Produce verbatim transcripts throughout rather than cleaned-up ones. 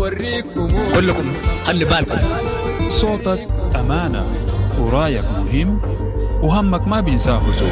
كلكم خلي بالكم. صوتك أمانة ورايك مهم وهمك ما بينساه زول.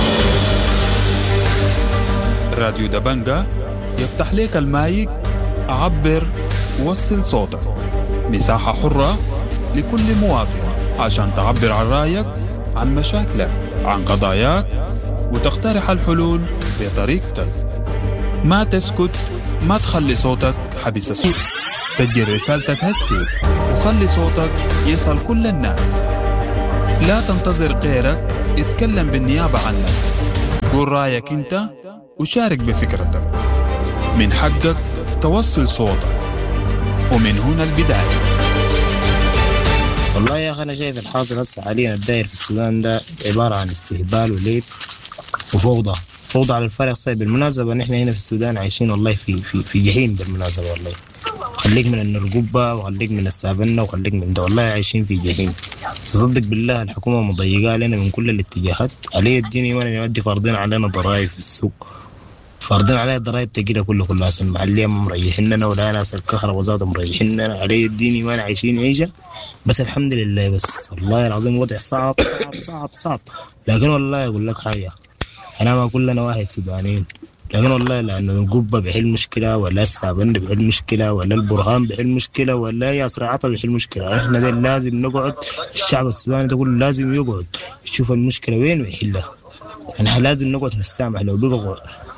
راديو دبنجة يفتح لك المايك، عبر ووصل صوتك. مساحة حرة لكل مواطن عشان تعبر عن رايك، عن مشاكلك، عن قضاياك، وتقترح الحلول بطريقتك. ما تسكت، ما تخلي صوتك حبس الصوت. سجل رسالتك هسي وخلي صوتك يصل كل الناس. لا تنتظر غيرك يتكلم بالنيابة عنك. قول رايك انت وشارك بفكرتك. من حقك توصل صوتك، ومن هنا البداية. والله يا أخي أنا شايف الحاصل هسه حاليا الداير في السودان ده عبارة عن استهبال وليب وفوضى فوضى على الفارغ الصعب. بالمناسبة نحن هنا في السودان عايشين والله في في في جحيم. بالمناسبة والله خليك من النرقوبة وخليك من السابنة وخليك من ده، والله عايشين في جحيم. تصدق بالله الحكومة مضيقة لنا من كل الاتجاهات. علي الدين وانا يودي فارضين علينا ضرائب في السوق، فارضين علينا ضرائب تقيلة كله كلها. المحلية مريحيننا ولا ناس الكهرباء وزادة مريحيننا. علي الدين وانا عايشين عيشة بس الحمد لله. بس والله العظيم وضع صعب صعب صعب صعب. لكن والله أقول لك حاجة، أنا ما كلنا واحد سودانيين، لكن والله لأنه القبة بحل مشكلة، ولا السابن بحل مشكلة، ولا البرهان بحل مشكلة، ولا ياسر عطا بحل مشكلة. إحنا ده لازم نقعد، الشعب السوداني ده كله لازم يقعد يشوف المشكلة وين ويحلها. إحنا لازم نقعد نسامح. لو بقى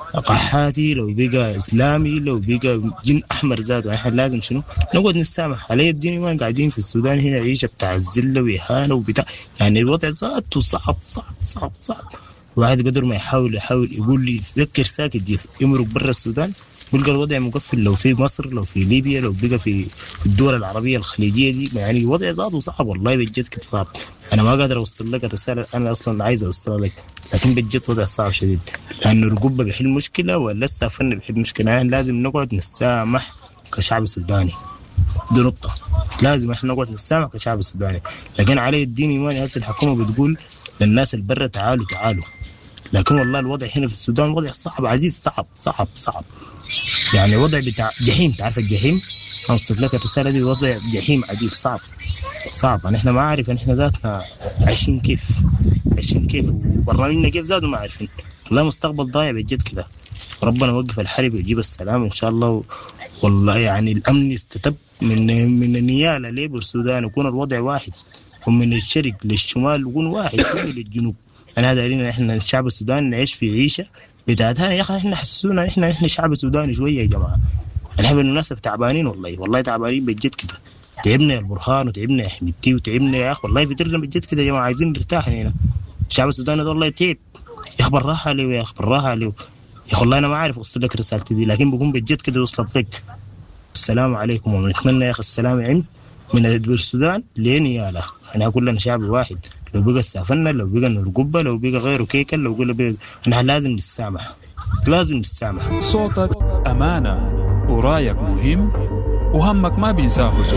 قحاتي، لو بقى إسلامي، لو بقى جن أحمر ذاته، إحنا لازم شنو نقعد نسامح. علي الدين ما قاعدين في السودان هنا عيشة بتاع الزلة وإهانة وبتاع، يعني الوضع ذاته صعب صعب صعب صعب. واحد قدر ما يحاول يحاول يقول لي فكر ساكت يمرق برا السودان، بلقى الوضع مقفل. لو في مصر، لو في ليبيا، لو بقى في الدول العربية الخليجية دي، يعني الوضع ذاته صعب والله بجد كده صعب. أنا ما قادر أوصل لك الرسالة أنا أصلا عايز أوصلها لك، لكن بجد وضع صعب شديد. لأنه الرقبة بيحل مشكلة ولا السافن بيحل مشكلة. يعني لازم نقعد نسامح كشعب سوداني، دي نقطة. لازم إحنا نقعد نسامح كشعب سوداني. لكن علي الدين إيماني هسه الحكومة بتقول للناس البرة تعالوا تعالوا، لكن والله الوضع هنا في السودان وضع صعب عزيز، صعب صعب صعب. يعني وضع بتاع جحيم. تعرف الجحيم؟ أوصل لك الرسالة دي، وضع جحيم عزيز صعب صعب. يعني إحنا ما عارف إن إحنا ذاتنا عايشين كيف عايشين كيف وبرنامجنا كيف ذاته ما عارفين. والله مستقبل ضايع بجد كده. ربنا يوقف الحرب ويجيب السلام إن شاء الله. والله يعني الأمن يستتب من من النيالة ليبر السودان، يكون الوضع واحد، ومن الشرق للشمال يكون واحد، كله للجنوب. أنا هذا علينا إحنا الشعب السوداني نعيش في عيشة بتاعتها. يا أخي إحنا حسونا إحنا إحنا شعب سوداني شوية يا جماعة. إحنا بالمناسبة تعبانين والله والله تعبانين بجد كده. تعبنا يا البرهان وتعبنا يا حميدتي وتعبنا يا أخي والله بترنا بجد كده يا جماعة. عايزين نرتاح هنا. الشعب السوداني ده والله تعب يا أخي. بالراحة عليه يا أخي بالراحة عليه يا أخي. والله أنا ما عارف أوصل لك رسالتي دي، لكن بكون بجد كده وصلت لك. السلام عليكم، ونتمنى يا أخي السلام عم من السودان لنيالا. أنا كلنا شعب واحد. لو بقى السافنة، لو بقى النرقبة، لو بقى غيره كيكل، لو بقى احنا لازم نسامح، لازم نسامح. صوتك أمانة ورايك مهم وهمك ما بينساه زول.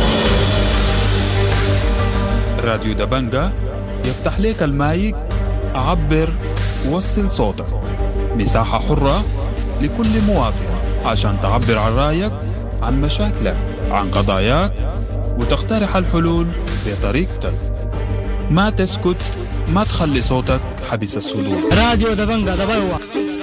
راديو دبنجة يفتح لك المايك، عبر ووصل صوتك. مساحة حرة لكل مواطن عشان تعبر عن رايك، عن مشاكلك، عن قضاياك، وتقترح الحلول بطريقتك. ما تسكت، ما تخلي صوتك حبس الصدور. راديو دبنجة دبوا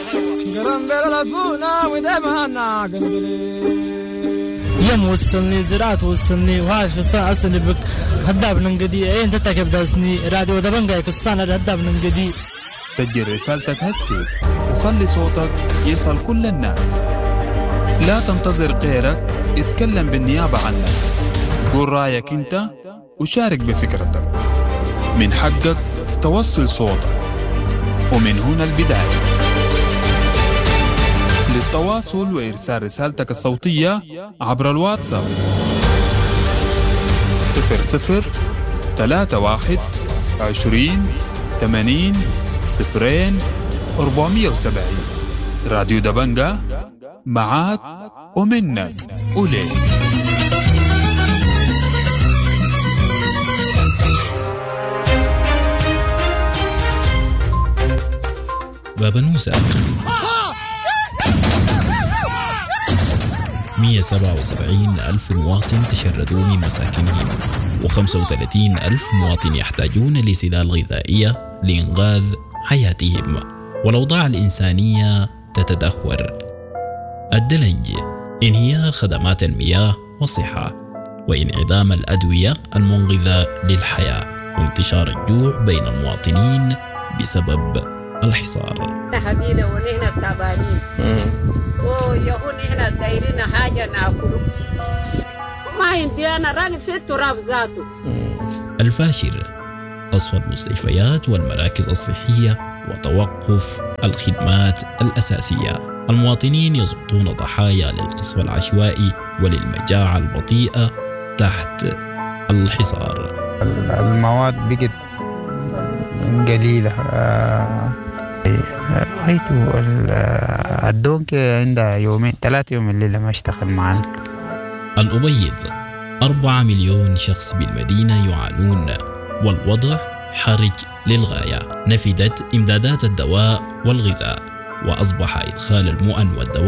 يم وصلني زرعت وصلني وهاش الساعة أصلي بك هداب ننقدي أين تتكب داسني. راديو دبنجة يكستان هداب ننقدي. سجل رسالتك هسي وخلي صوتك يصل كل الناس. لا تنتظر غيرك يتكلم بالنيابة عنك. قول رايك انت وشارك بفكرتك. من حقك توصل صوتك، ومن هنا البداية. للتواصل وإرسال رسالتك الصوتية عبر الواتساب صفر صفر ثلاثة واحد عشرين ثمانين صفرين أربعمية وسبعين. راديو دبنجة معاك ومنك وليك. بابا نوسة مئة وسبعة وسبعين ألف مواطن تشردوا من مساكنهم، وخمسة وثلاثين ألف مواطن يحتاجون لسلال غذائية لإنقاذ حياتهم، والأوضاع الإنسانية تتدهور. الدلنج، انهيار خدمات المياه والصحة، وانعدام الأدوية المنقذة للحياة، وانتشار الجوع بين المواطنين بسبب الحصار. حبينا ونحن تعبانين ويهون نحن دايرين حاجة ناكله ما عندي أنا راني في التراب ذاته. الفاشر، قصف المستشفيات والمراكز الصحية وتوقف الخدمات الأساسية. المواطنين يسقطون ضحايا للقصف العشوائي وللمجاعة البطيئة تحت الحصار. المواد بقت قليلة. رأيته الدونك عندها يومين ثلاثة يوم الليلة ما اشتغل معنا. الأبيض، أربعة مليون شخص بالمدينة يعانون والوضع حرج للغاية. نفدت إمدادات الدواء والغذاء، وأصبح إدخال المؤن والدواء